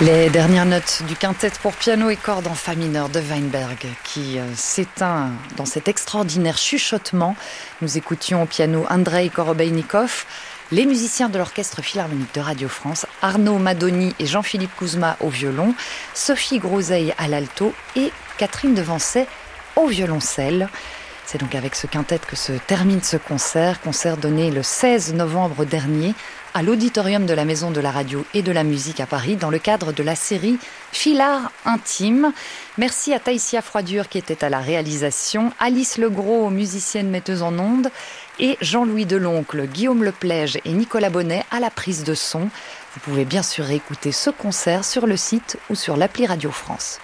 Les dernières notes du quintet pour piano et cordes en fa mineur de Weinberg qui s'éteint dans cet extraordinaire chuchotement. Nous écoutions au piano Andrei Korobeinikov, les musiciens de l'Orchestre Philharmonique de Radio France, Arnaud Madoni et Jean-Philippe Kouzma au violon, Sophie Groseille à l'alto et Catherine Devancet au violoncelle. C'est donc avec ce quintet que se termine ce concert donné le 16 novembre dernier à l'auditorium de la Maison de la Radio et de la Musique à Paris dans le cadre de la série Filard Intime. Merci à Taïsia Froidure qui était à la réalisation, Alice Legros, musicienne metteuse en ondes, et Jean-Louis Deloncle, Guillaume Leplège et Nicolas Bonnet à la prise de son. Vous pouvez bien sûr écouter ce concert sur le site ou sur l'appli Radio France.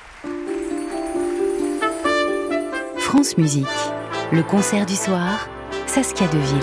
France Musique, le concert du soir, Saskia Deville.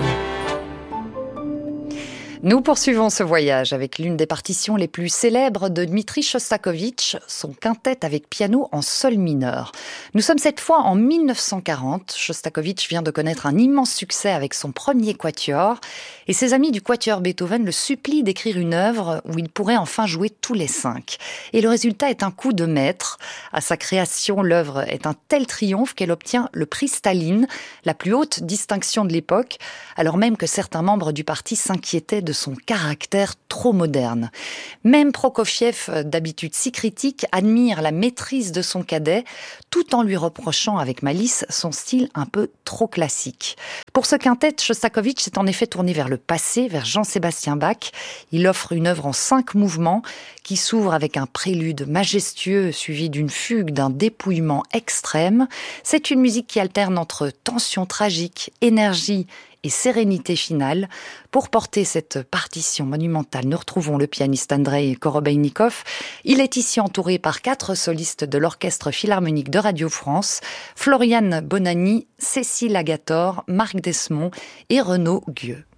Nous poursuivons ce voyage avec l'une des partitions les plus célèbres de Dmitri Chostakovitch, son quintet avec piano en sol mineur. Nous sommes cette fois en 1940. Chostakovitch vient de connaître un immense succès avec son premier quatuor et ses amis du quatuor Beethoven le supplient d'écrire une œuvre où il pourrait enfin jouer tous les 5. Et le résultat est un coup de maître. À sa création, l'œuvre est un tel triomphe qu'elle obtient le prix Staline, la plus haute distinction de l'époque, alors même que certains membres du parti s'inquiétaient de son caractère trop moderne. Même Prokofiev, d'habitude si critique, admire la maîtrise de son cadet, tout en lui reprochant avec malice son style un peu trop classique. Pour ce quintet, Chostakovitch s'est en effet tourné vers le passé, vers Jean-Sébastien Bach. Il offre une œuvre en 5 mouvements qui s'ouvre avec un prélude majestueux suivi d'une fugue, d'un dépouillement extrême. C'est une musique qui alterne entre tension tragique, énergie et sérénité finale. Pour porter cette partition monumentale, nous retrouvons le pianiste Andrei Korobeinikov. Il est ici entouré par 4 solistes de l'Orchestre Philharmonique de Radio France, Floriane Bonani, Cécile Agator, Marc Desmond et Renaud Gueux.